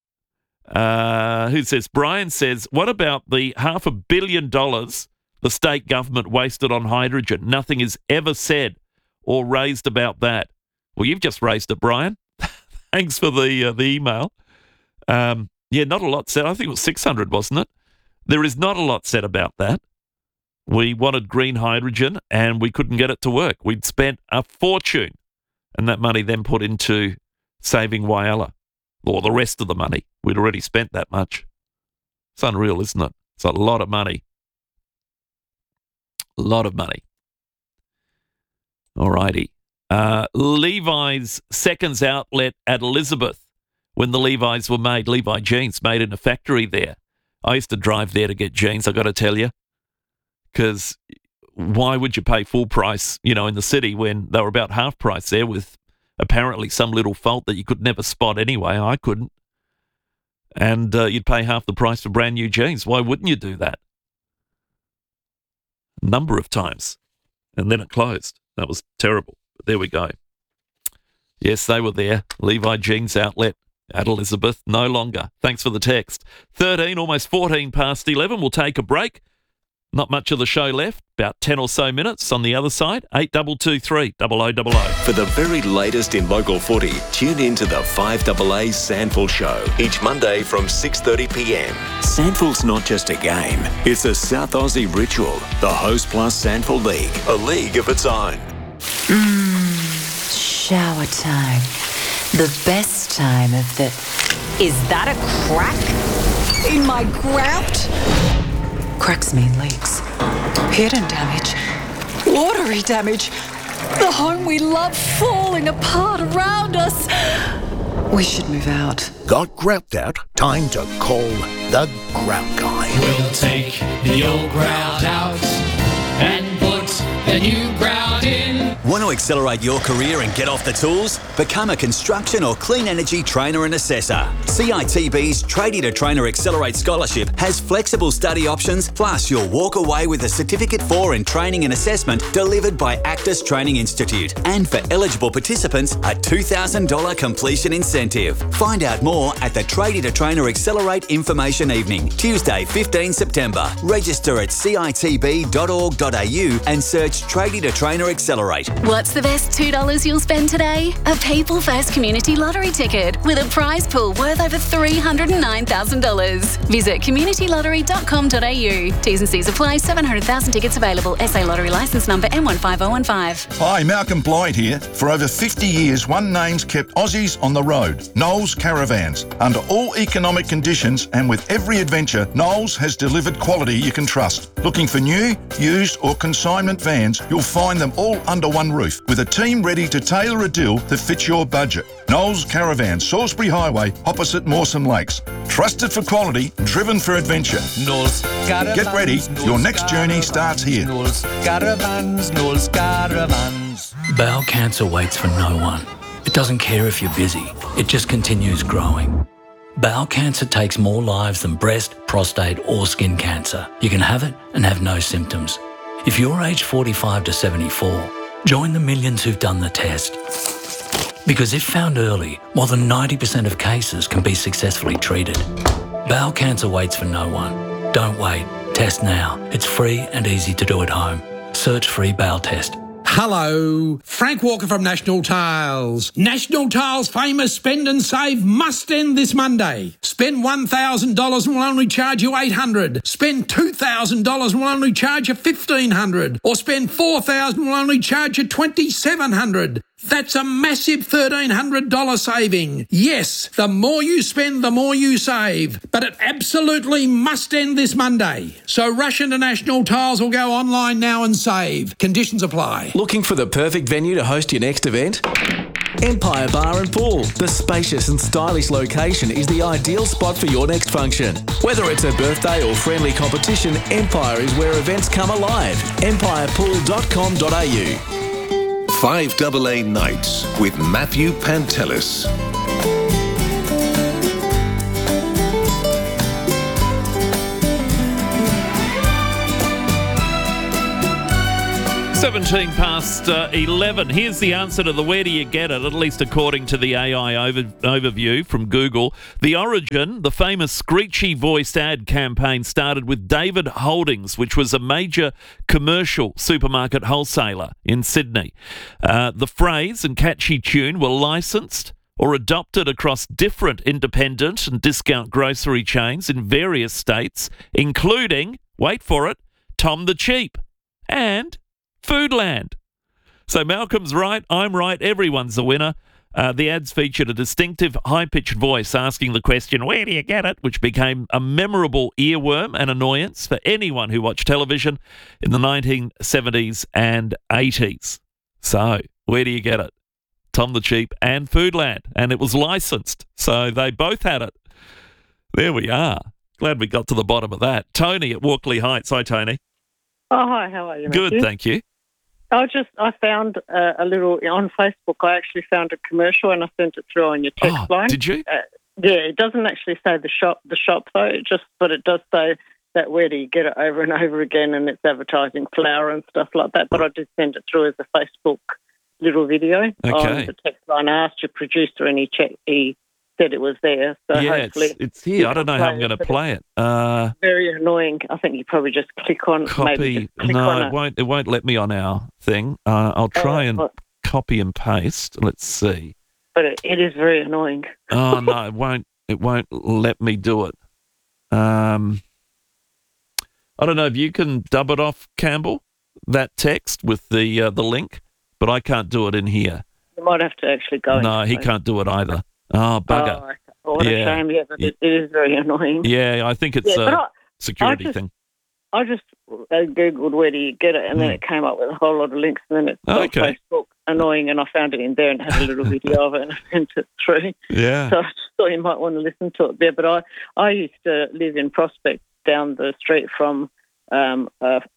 Who says? Brian says, what about the $500 million the state government wasted on hydrogen? Nothing is ever said or raised about that. Well, you've just raised it, Brian. Thanks for the email. Yeah, not a lot said. I think it was 600, wasn't it? There is not a lot said about that. We wanted green hydrogen and we couldn't get it to work. We'd spent a fortune, and that money then put into saving Whyalla, or the rest of the money. We'd already spent that much. It's unreal, isn't it? It's a lot of money. A lot of money. All righty. Levi's Seconds outlet at Elizabeth. When the Levi's were made, Levi jeans made in a factory there. I used to drive there to get jeans, I got to tell you, because why would you pay full price, in the city when they were about half price there with apparently some little fault that you could never spot anyway? I couldn't. And you'd pay half the price for brand new jeans. Why wouldn't you do that? A number of times. And then it closed. That was terrible. But there we go. Yes, they were there. Levi Jeans outlet at Elizabeth. No longer. Thanks for the text. 13, almost 14 past 11. We'll take a break. Not much of the show left. About 10 or so minutes on the other side. 8223 0000. For the very latest in local footy, tune in to the 5AA Sandful Show each Monday from 6:30 p.m. Sandful's not just a game, it's a South Aussie ritual. The Host Plus Sandful League, a league of its own. Shower time. The best time of the... Is that a crack in my grout? Cracks mean leaks. Hidden damage. Watery damage. The home we love falling apart around us. We should move out. Got grout out? Time to call the Grout Guy. We'll take the old grout out and put the new grout in. Want to accelerate your career and get off the tools? Become a construction or clean energy trainer and assessor. CITB's Tradie to Trainer Accelerate Scholarship has flexible study options, plus you'll walk away with a Certificate 4 in Training and Assessment delivered by Actus Training Institute. And for eligible participants, a $2,000 completion incentive. Find out more at the Tradie to Trainer Accelerate Information Evening, Tuesday 15 September. Register at citb.org.au and search Tradie to Trainer Accelerate. What's the best $2 you'll spend today? A People First Community Lottery ticket with a prize pool worth over $309,000. Visit communitylottery.com.au. T's and C's apply. 700,000 tickets available. SA Lottery licence number M15015. Hi, Malcolm Blyde here. For over 50 years, one name's kept Aussies on the road. Knowles Caravans. Under all economic conditions and with every adventure, Knowles has delivered quality you can trust. Looking for new, used or consignment vans, you'll find them all under one roof with a team ready to tailor a deal that fits your budget. Knowles Caravan, Salisbury Highway, opposite Mawson Lakes. Trusted for quality, driven for adventure. Knowles Caravans. Get ready, your next journey starts here. Knowles Caravans, Knowles Caravans. Bowel cancer waits for no one. It doesn't care if you're busy, it just continues growing. Bowel cancer takes more lives than breast, prostate or skin cancer. You can have it and have no symptoms. If you're aged 45 to 74, join the millions who've done the test. Because if found early, more than 90% of cases can be successfully treated. Bowel cancer waits for no one. Don't wait. Test now. It's free and easy to do at home. Search free bowel test. Hello, Frank Walker from National Tiles. National Tiles' famous spend and save must end this Monday. Spend $1,000 and we'll only charge you $800. Spend $2,000 and we'll only charge you $1,500. Or spend $4,000 and we'll only charge you $2,700. That's a massive $1,300 saving. Yes, the more you spend, the more you save. But it absolutely must end this Monday. So rush into National Tiles or go online now and save. Conditions apply. Looking for the perfect venue to host your next event? Empire Bar and Pool. The spacious and stylish location is the ideal spot for your next function. Whether it's a birthday or friendly competition, Empire is where events come alive. empirepool.com.au. 5AA Nights with Matthew Pantelis. Seventeen past 11. Here's the answer to the where do you get it, at least according to the AI overview from Google. The origin, the famous screechy voiced ad campaign started with David Holdings, which was a major commercial supermarket wholesaler in Sydney. The phrase and catchy tune were licensed or adopted across different independent and discount grocery chains in various states, including, wait for it, Tom the Cheap and Foodland. So Malcolm's right, I'm right, everyone's the winner. The ads featured a distinctive high-pitched voice asking the question, where do you get it? Which became a memorable earworm and annoyance for anyone who watched television in the 1970s and 80s. So, where do you get it? Tom the Cheap and Foodland. And it was licensed, so they both had it. There we are. Glad we got to the bottom of that. Tony at Walkley Heights. Hi, Tony. Oh, hi, how are you? Good, Matthew? thank you. I found a little, on Facebook, I actually found a commercial and I sent it through on your text line. Did you? Yeah, it doesn't actually say the shop though, but it does say that where do you get it over and over again, and it's advertising flour and stuff like that, but I did send it through as a Facebook little video on the text line. I asked your producer and he said it was there, so yeah, hopefully it's here. I don't know how I'm going to play it. Very annoying. I think you probably just click on Copy. maybe just click No, on it won't let me on our thing. I'll try and copy and paste. Let's see. But it is very annoying. Oh no, it won't let me do it. I don't know if you can dub it off, Campbell, that text with the link, but I can't do it in here. You might have to actually go. No, he can't do it either. Oh, bugger. Oh, what a shame. Yeah, but it is very annoying. Yeah, I think it's a security thing. I just Googled where do you get it, and then it came up with a whole lot of links, and then it's on Facebook, annoying, and I found it in there and had a little video of it and I sent it through. Yeah. So I just thought you might want to listen to it there. But I used to live in Prospect down the street from Tom's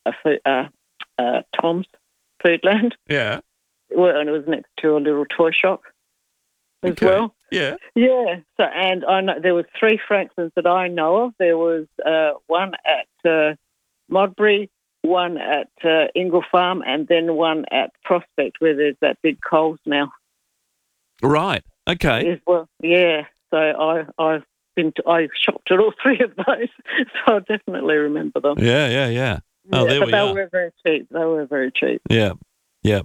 Foodland. Yeah. Well, and it was next to a little toy shop as well. Yeah. Yeah. So, and I know there was 3 Franklins that I know of. There was one at Modbury, one at Ingle Farm, and then one at Prospect where there's that big Coles now. Right. Okay. As well. Yeah. So I shopped at all 3 of those, so I definitely remember them. Yeah. Oh, there we are. are. They were very cheap. Yeah. Yeah.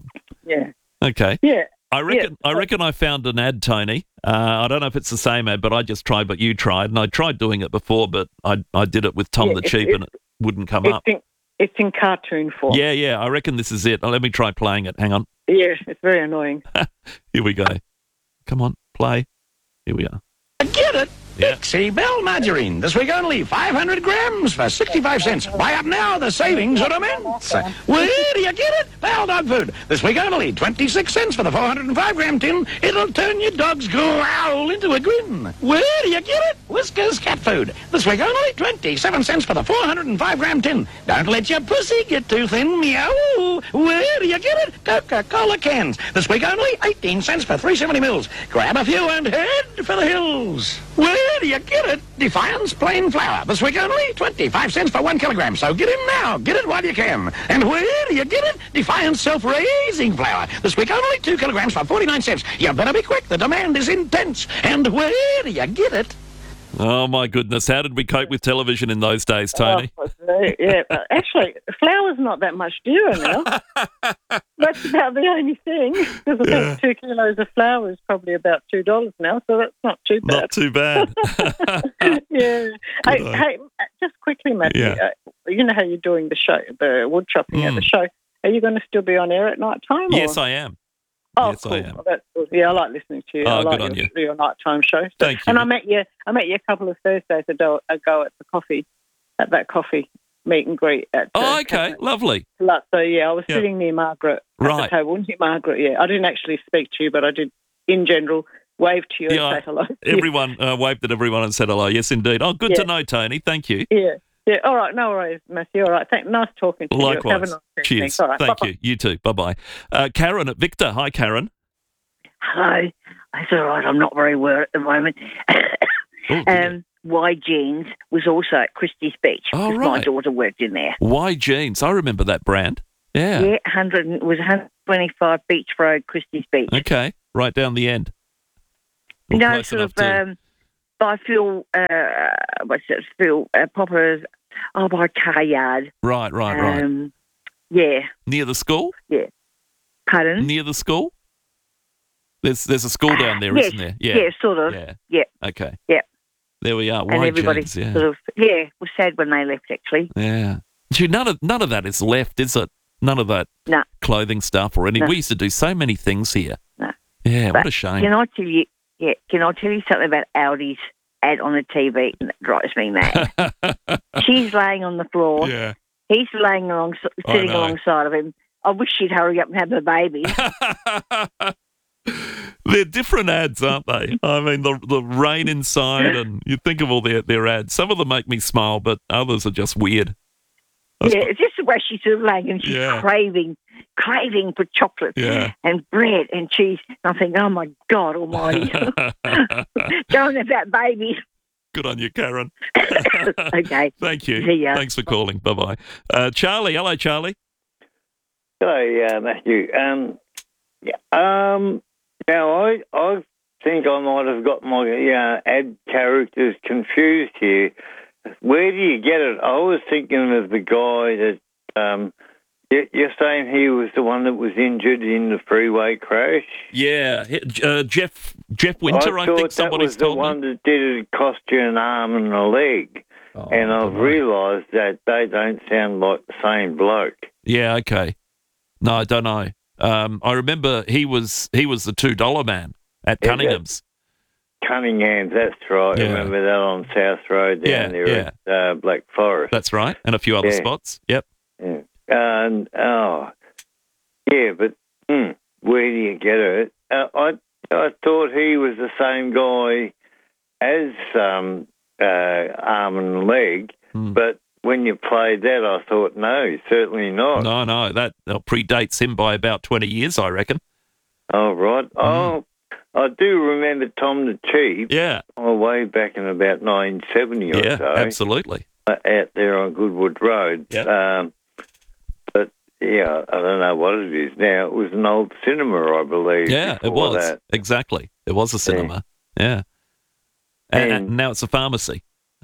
Okay. Yeah. I reckon I found an ad, Tony. I don't know if it's the same ad, but I just tried what you tried, and I tried doing it before, but I did it with Tom the Cheap, and it wouldn't come up. It's in cartoon form. Yeah. I reckon this is it. Let me try playing it. Hang on. Yeah, it's very annoying. Here we go. Come on, play. Here we are. Get it? Dixie Bell Margarine. This week only 500 grams for 65 cents. Buy up now. The savings are immense. Where do you get it? Pal Dog Food. This week only 26 cents for the 405-gram tin. It'll turn your dog's growl into a grin. Where do you get it? Whiskers Cat Food. This week only 27 cents for the 405-gram tin. Don't let your pussy get too thin. Meow. Where do you get it? Coca-Cola cans. This week only 18 cents for 370 mils. Grab a few and head for the hills. Where do you get it? Defiance plain flour. This week only 25 cents for 1 kilogram. So get in now. Get it while you can. And where do you get it? Defiance self-raising flour. This week only 2 kilograms for 49 cents. You better be quick. The demand is intense. And where do you get it? Oh, my goodness. How did we cope with television in those days, Tony? Yeah. Actually, flour's not that much dearer now. That's about the only thing. Because I think 2 kilos of flour is probably about $2 now, so that's not too bad. Not too bad. Yeah. Hey, just quickly, Matthew, you know how you're doing the show, the wood chopping at the show. Are you going to still be on air at night time? Yes, I am. Oh, yes, cool. I am. Well, that's good. Yeah, I like listening to you. Oh, I like good on you. your nighttime show. So, Thank you. And I met you a couple of Thursdays ago at that coffee meet and greet at. Oh, okay, lovely. So yeah, I was sitting near Margaret at the table. Margaret, yeah, I didn't actually speak to you, but I did in general, wave to you and say hello. Everyone waved at everyone and said hello. Yes, indeed. Oh, good to know, Tony. Thank you. Yeah. Yeah. All right. No worries, Matthew. All right. Nice talking to Likewise. you. Have a nice evening. Cheers. All right. Thank Bye-bye. you. You too. Bye-bye. Karen at Victor. Hi, Karen. Hello. That's all right. I'm not very well at the moment. Y Jeans was also at Christie's Beach. Oh, because right. My daughter worked in there. Y Jeans. I remember that brand. Yeah. Yeah, it was 125 Beach Road, Christie's Beach. Okay. Right down the end. Or No, close sort enough of to- by Phil, Phil Popper's, by Car Yard. Right. Yeah. Near the school? Yeah. Pardon? Near the school? There's a school down there, Yes. isn't there? Yeah, sort of. Yeah. Yeah. Okay. Yeah. There we are. And Y everybody Jeans, yeah. sort of, was sad when they left, actually. Yeah. Gee, none of that is left, is it? None of that No. clothing stuff or any. No. We used to do so many things here. No. Yeah, But what a shame. Can I tell you? Yeah. Can I tell you something about Audi's ad on the TV that drives me mad? She's laying on the floor. Yeah. He's laying sitting know. alongside of him. I wish she'd hurry up and have the baby. They're different ads, aren't they? I mean, the rain inside, and you think of all their ads. Some of them make me smile, but others are just weird. Yeah, it's just the way she's sort of laying and she's Yeah. craving for chocolate Yeah. and bread and cheese. And I think, oh my God Almighty, don't have that baby. Good on you, Karen. Okay. Thank you. See ya. Thanks for calling. Bye-bye. Charlie. Hello, Charlie. Hello, Matthew. Now, I think I might have got my ad characters confused here. Where do you get it? I was thinking of the guy that you're saying he was the one that was injured in the freeway crash. Yeah, Jeff Winter, I think somebody's that was told the one that did it, cost you an arm and a leg. And I've realised that they don't sound like the same bloke. Yeah, okay. No, I don't know. I remember he was the $2 man at Cunningham's. Cunningham's, that's right. Yeah. I remember that on South Road down there at Black Forest. That's right, and a few other Yeah. spots. Yep. Yeah. But where do you get it? I thought he was the same guy as arm and leg, but when you played that, I thought, no, certainly not. No, that predates him by about 20 years, I reckon. Oh, right. Oh, I do remember Tom the Chief. Yeah. Way back in about 1970 or Yeah, so. absolutely. Out there on Goodwood Road. Yep. But, yeah, I don't know what it is now. It was an old cinema, I believe. Yeah, it before was. that. Exactly. It was a cinema. Yeah. And now it's a pharmacy.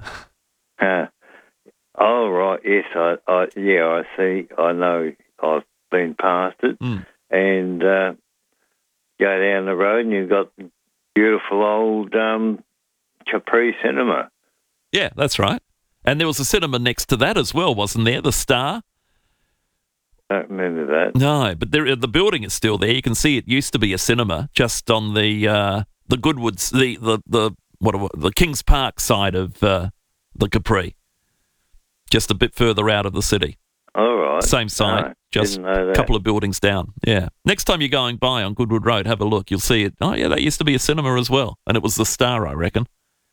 Oh, right. Yes, I see. I know. I've been past it. And go down the road and you've got the beautiful old Capri Cinema. Yeah, that's right. And there was a cinema next to that as well, wasn't there? The Star? I don't remember that. No, but the building is still there. You can see it used to be a cinema just on the Goodwoods, the Kings Park side of the Capri, just a bit further out of the city. All right. Same side, No, just didn't know a that. couple of buildings down. Yeah. Next time you're going by on Goodwood Road, have a look. You'll see it. Oh, yeah, that used to be a cinema as well. And it was the Star, I reckon.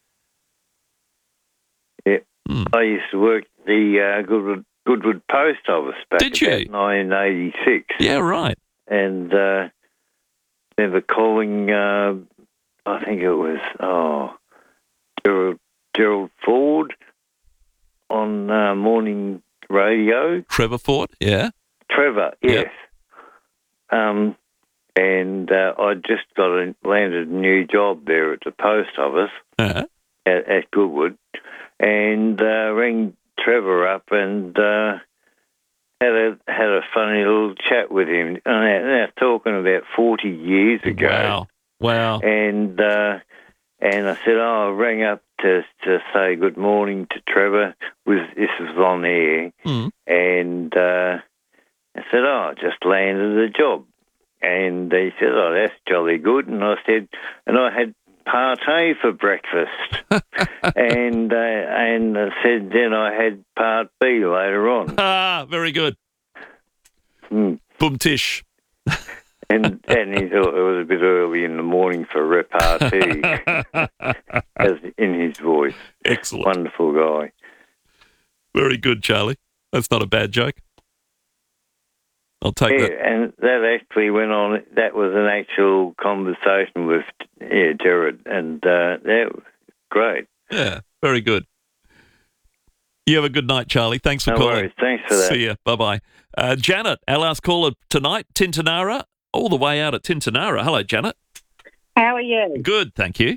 Yeah. I used to work at the Goodwood Post Office back Did you? in 1986. Yeah, right. And remember calling, I think it was Gerald Ford on morning radio. Trevor Ford, yeah. Trevor, yes. And I just landed a new job there at the post office at Goodwood, and rang Trevor up and had a funny little chat with him. Now talking about 40 years ago. Wow. And I said, I rang up to say good morning to Trevor. This was on air. And I said, I just landed a job. And he said, oh, that's jolly good. And I said, and I had partay for breakfast. and I said, then I had part B later on. Ah, very good. Boom tish. And he thought it was a bit early in the morning for repartee, as in his voice. Excellent. Wonderful guy. Very good, Charlie. That's not a bad joke. I'll take that. And that actually went on. That was an actual conversation with Jared, and that was great. Yeah, very good. You have a good night, Charlie. Thanks for No calling. worries. Thanks for that. See ya. Bye-bye. Janet, our last caller tonight, Tintinara, all the way out at Tintinara. Hello, Janet. How are you? Good, thank you.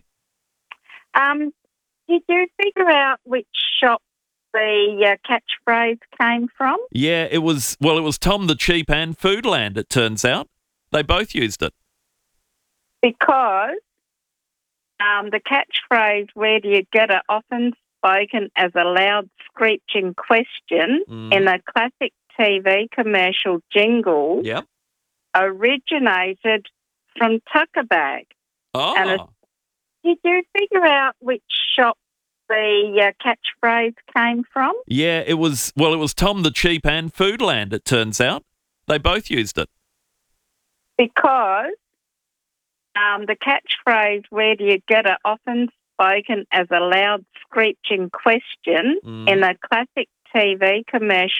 Did you figure out which shop the catchphrase came from? Yeah, it was Tom the Cheap and Foodland, it turns out. They both used it. Because the catchphrase, where do you get it, often spoken as a loud screeching question in a classic TV commercial jingle, originated from Tucker Bag. Oh. And did you figure out which shop the catchphrase came from? Yeah, it was Tom the Cheap and Foodland, it turns out. They both used it. Because the catchphrase, where do you get it, often spoken as a loud screeching question in a classic TV commercial